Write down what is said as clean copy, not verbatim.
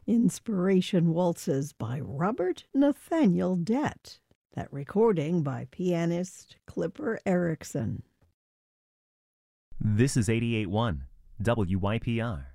Inspiration Waltzes by Robert Nathaniel Dett. That recording by pianist Clipper Erickson. This is 88.1 WYPR,